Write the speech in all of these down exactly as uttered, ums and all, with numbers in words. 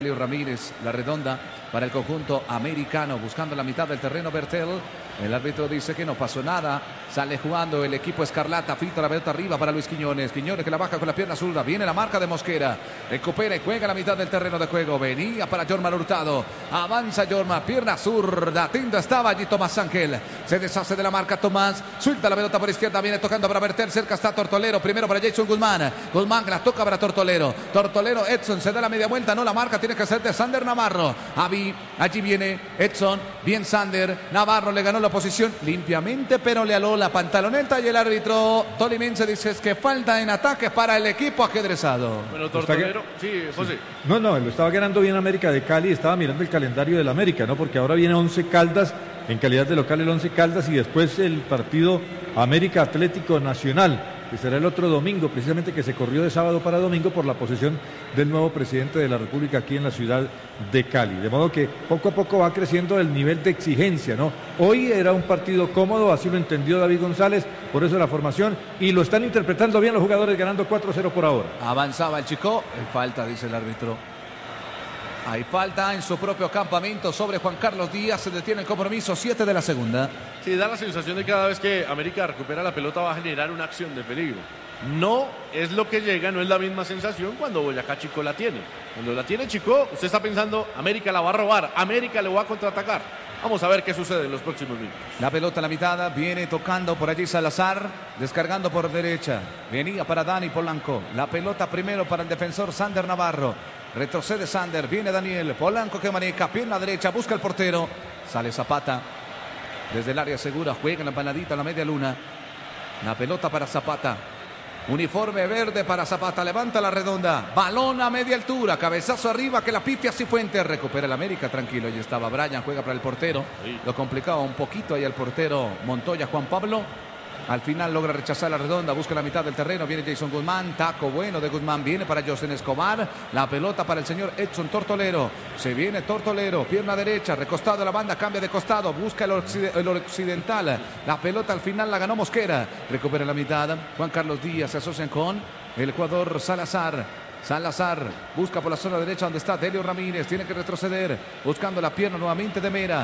Leo Ramírez, la redonda para el conjunto americano, buscando la mitad del terreno. Bertel, el árbitro dice que no pasó nada, sale jugando el equipo escarlata, filtra la pelota arriba para Luis Quiñones, Quiñones que la baja con la pierna zurda, viene la marca de Mosquera, recupera y juega la mitad del terreno de juego, venía para Jorman Hurtado, avanza Jorman, pierna zurda, atento estaba allí Tomás Ángel, se deshace de la marca Tomás, suelta la pelota por izquierda, viene tocando para Bertel, cerca está Tortolero, primero para Jason Guzmán, Guzmán la toca para Tortolero, Tortolero, Edson se da la media vuelta, no la marca, tiene que hacer de Sander Navarro, Avi, allí viene Edson, bien Sander, Navarro le ganó la posición limpiamente, pero le aló la pantaloneta y el árbitro tolimense dice que falta en ataque para el equipo ajedrezado. Bueno, Tortolero, sí, José. No, no, lo estaba ganando bien América de Cali, estaba mirando el calendario del América, ¿no? Porque ahora viene Once Caldas, en calidad de local el Once Caldas, y después el partido América Atlético Nacional, que será el otro domingo, precisamente que se corrió de sábado para domingo por la posesión del nuevo presidente de la República aquí en la ciudad de Cali. De modo que poco a poco va creciendo el nivel de exigencia, ¿no? Hoy era un partido cómodo, así lo entendió David González, por eso la formación, y lo están interpretando bien los jugadores, ganando cuatro cero por ahora. Avanzaba el Chico, hay falta, dice el árbitro. Hay falta en su propio campamento sobre Juan Carlos Díaz, se detiene el compromiso, siete de la segunda. Sí, da la sensación de que cada vez que América recupera la pelota va a generar una acción de peligro. No es lo que llega, no es la misma sensación cuando Boyacá Chico la tiene. Cuando la tiene Chico, usted está pensando, América la va a robar, América le va a contraatacar. Vamos a ver qué sucede en los próximos minutos. La pelota a la mitad, viene tocando por allí Salazar, descargando por derecha. Venía para Dani Polanco. La pelota primero para el defensor Sander Navarro. Retrocede Sander, viene Daniel Polanco que maneja, pierna derecha, busca el portero. Sale Zapata. Desde el área segura, juega en la empanadita, la media luna. La pelota para Zapata. Uniforme verde para Zapata, levanta la redonda, balón a media altura, cabezazo arriba que la pifia Cifuentes, recupera el América, tranquilo, ahí estaba Brian, juega para el portero, lo complicaba un poquito ahí el portero Montoya Juan Pablo, al final logra rechazar la redonda, busca la mitad del terreno, viene Jason Guzmán, taco bueno de Guzmán, viene para José Escobar, la pelota para el señor Edson Tortolero, se viene Tortolero, pierna derecha, recostado a la banda, cambia de costado, busca el, occide, el occidental, la pelota al final la ganó Mosquera, recupera la mitad, Juan Carlos Díaz se asocian con el jugador Salazar, Salazar busca por la zona derecha donde está Delio Ramírez, tiene que retroceder, buscando la pierna nuevamente de Mera,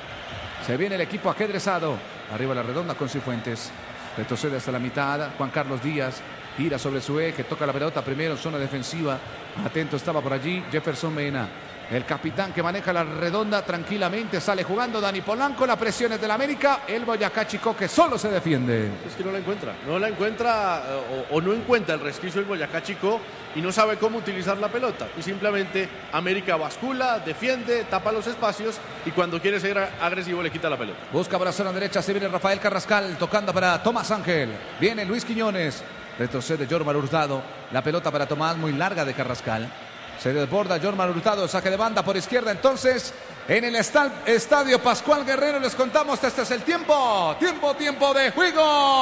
se viene el equipo ajedrezado, arriba la redonda con Cifuentes, retrocede hasta la mitad, Juan Carlos Díaz gira sobre su eje, toca la pelota primero en zona defensiva, atento estaba por allí Jefferson Mena, el capitán que maneja la redonda tranquilamente, sale jugando Dani Polanco, la presión es del América, el Boyacá Chico que solo se defiende. Es que no la encuentra, no la encuentra o, o no encuentra el resquicio del Boyacá Chico y no sabe cómo utilizar la pelota. Y simplemente América bascula, defiende, tapa los espacios y cuando quiere ser agresivo le quita la pelota. Busca por la zona derecha, se viene Rafael Carrascal, tocando para Tomás Ángel, viene Luis Quiñones, retrocede Jorman Hurtado, la pelota para Tomás muy larga de Carrascal. Se desborda Jorman Hurtado, saque de banda por izquierda. Entonces, en el estadio Pascual Guerrero les contamos, este es el tiempo. Tiempo, tiempo de juego.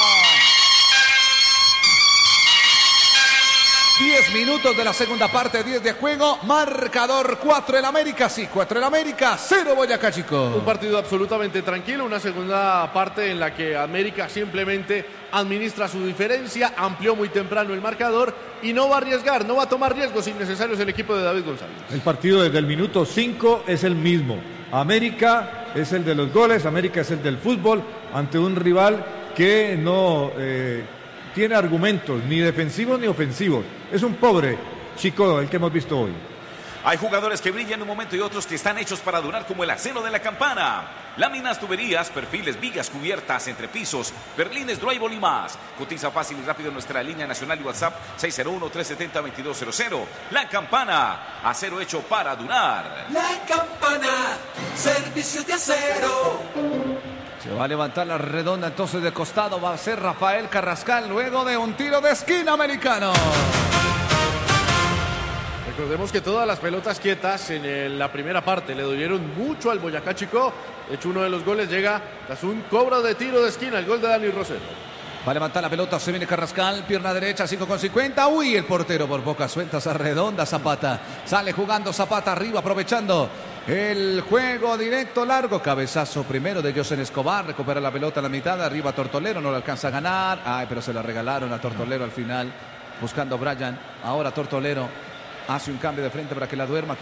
diez minutos de la segunda parte, diez de juego. Marcador cuatro el América, sí, cuatro el América, cero Boyacá Chico. Un partido absolutamente tranquilo, una segunda parte en la que América simplemente administra su diferencia, amplió muy temprano el marcador y no va a arriesgar, no va a tomar riesgos innecesarios el equipo de David González. El partido desde el minuto cinco es el mismo. América es el de los goles, América es el del fútbol ante un rival que no eh, tiene argumentos ni defensivos ni ofensivos. Es un pobre Chico el que hemos visto hoy. Hay jugadores que brillan en un momento y otros que están hechos para durar, como el acero de la Campana. Láminas, tuberías, perfiles, vigas, cubiertas, entrepisos, berlines, drywall y más. Cotiza fácil y rápido en nuestra línea nacional y WhatsApp seis cero uno, tres siete cero, dos dos cero cero. La Campana, acero hecho para durar. La Campana, servicios de acero. Se va a levantar la redonda entonces de costado, va a ser Rafael Carrascal luego de un tiro de esquina americano. Recordemos que todas las pelotas quietas en el, la primera parte le dolieron mucho al Boyacá Chico. De hecho, uno de los goles llega tras un cobro de tiro de esquina, el gol de Dani Rosero. Va a levantar la pelota, se viene Carrascal, pierna derecha, cinco con cincuenta. Uy, el portero por boca suelta, esa redonda Zapata. Sale jugando Zapata arriba, aprovechando el juego directo largo. Cabezazo primero de José Escobar, recupera la pelota en la mitad, arriba Tortolero, no lo alcanza a ganar. Ay, pero se la regalaron a Tortolero al final, buscando a Brian. Ahora Tortolero. Hace un cambio de frente para que la duerma.